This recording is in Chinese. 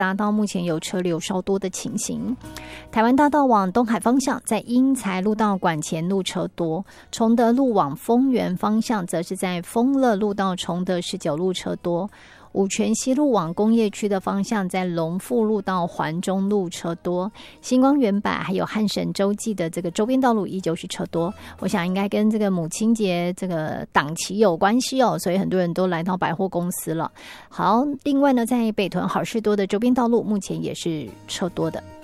达到目前有车流稍多的情形。台湾大道往东海方向，在英才路道馆前路车多；崇德路往丰原方向，则是在丰乐路到崇德19路车多。五权西路往工业区的方向，在龙富路到环中路车多，星光园柏还有汉神洲际的这个周边道路依旧是车多。我想应该跟这个母亲节这个档期有关系哦，所以很多人都来到百货公司了。好，另外呢，在北屯好事多的周边道路目前也是车多的。